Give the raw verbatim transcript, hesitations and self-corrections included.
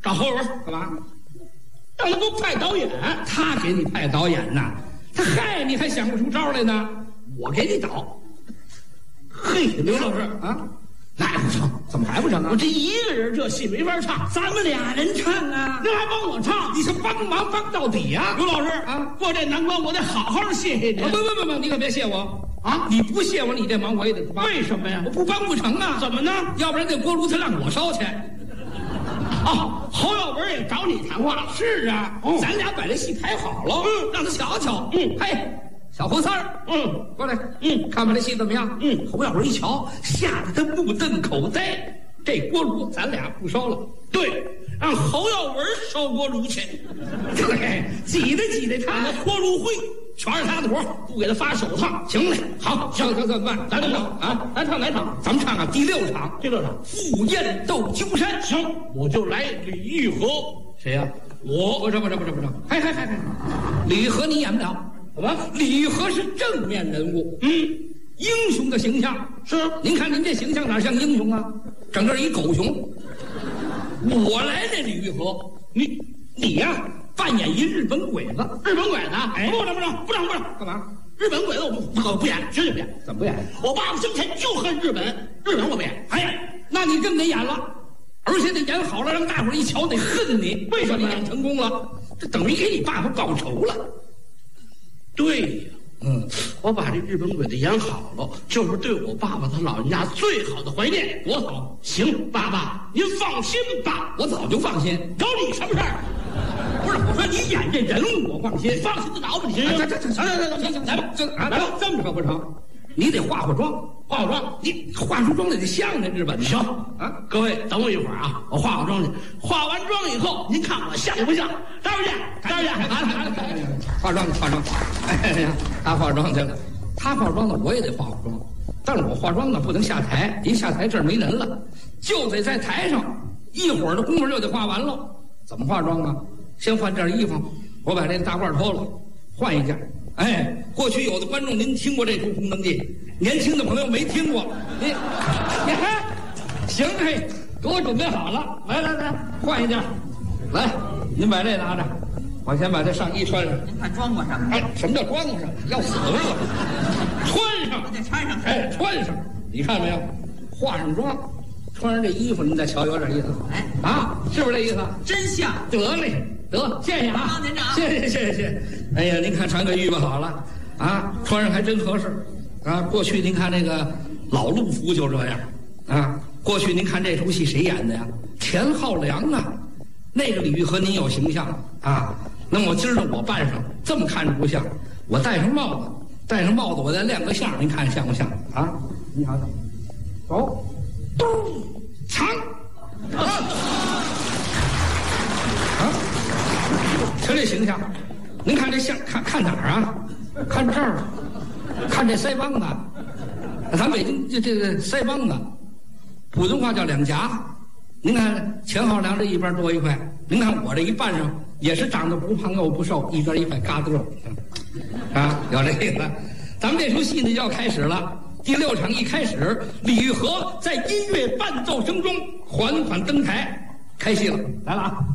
找侯友干嘛？ 让他给我派导演。 他给你派导演呐？他害你还想不出招来呢？我给你导。 嘿，刘老师啊，那也不成，怎么还不成啊？ 我这一个人这戏没法唱， 咱们俩人唱啊！ 您还帮我唱？ 你是帮忙帮到底呀、啊！ 刘老师啊， 过这难关我得好好谢谢您。 啊、不不不不，你可别谢我啊！ 你不谢我，你这忙我也得帮。 为什么呀？ 我不帮不成啊！ 怎么呢？ 要不然这锅炉他让我烧去。 哦，侯耀文也找你谈话了。 是啊， 哦、 咱俩把这戏排好了， 嗯， 让他瞧瞧。 嗯， 嘿，小胡三儿， 嗯， 过来， 嗯， 看看这戏怎么样？ 嗯， 侯耀文一瞧，吓得他目瞪口呆。这锅炉咱俩不烧了， 对，让侯耀文烧锅炉去。 对，挤兑挤兑他， 锅炉灰全是他的活，不给他发手套。 行嘞， 好， 行行行，办，咱这唱啊， 咱唱哪场？ 咱们唱啊，第六场， 第六场， 赴宴斗鸠山。 行，我就来李玉和。 谁呀、啊？ 我不是不是不是不是，嘿嘿嘿嘿，李和你演不了。 怎么？ 李玉和是正面人物， 嗯， 英雄的形象是。 您看您这形象哪像英雄啊？整个一狗熊。我来这李玉和，你你呀、啊，扮演一日本鬼子。 日本鬼子？ 哎， 不能不能不能不能， 干嘛？ 日本鬼子我不我不演，绝对不演。 怎么不演？ 我爸爸生前就恨日本，日本我不演。 哎，那你更得演了，而且得演好了，让大伙儿一瞧得恨你。为什么演成功了？这等于给你爸爸报仇了。 对呀， 嗯， 我把这日本鬼子演好了，就是对我爸爸他老人家最好的怀念。 多好！ 行，爸爸您放心吧， 我早就放心。 找你什么事儿？ 不是，我说你演这人物，我放心。 放心的找吧，你行行行行行行行行行，来吧，这啊来吧，这么可不成？你得化化妆， 化化妆， 你化出妆来得像那日本的。 行啊， 各位等我一会儿啊，我化化妆去。化完妆以后，您看我像不像？待会儿见，待会儿见。 来来来，化妆去，化妆。哎呀，他化妆去了，他化妆呢，我也得化化妆。但是我化妆呢不能下台，一下台这儿没人了，就得在台上，一会儿的功夫就得化完了。怎么化妆啊？先换件衣服，我把这个大褂脱了，换一件。哎，过去有的观众您听过这出《红灯记》，年轻的朋友没听过。你，你看，行嘿，给我准备好了，来来来，换一件。来，您把这拿着，我先把这上衣穿上。 您看装不上？ 哎，什么叫装上？要死了！穿上， 我得穿上。 哎，穿上，你看没有？化上妆，穿上这衣服，您再瞧，有点意思。 哎， 啊，是不是这意思？ 真像。 得嘞。得，谢谢啊， 您长， 谢谢谢谢谢谢。哎呀，您看穿个预备好了，啊，穿上还真合适，啊，过去您看那个老陆服就这样，啊，过去您看这出戏谁演的呀？田浩良啊，那个李玉和您有形象啊。那么我今儿呢，我扮上，这么看着不像，我戴上帽子，戴上帽子我再亮个相，您看像不像啊？你好，走，咚，长，啊。啊，瞧这形象，您看这像看看哪儿啊？看这儿，看这腮帮子，咱北京这这个腮帮子，普通话叫两颊。您看钱浩良这一边多一块，您看我这一扮上也是长得不胖又不瘦，一边一块疙瘩肉，啊，有这个。咱们这出戏呢就要开始了。第六场一开始，李玉和在音乐伴奏声中缓缓登台，开戏了，来了啊！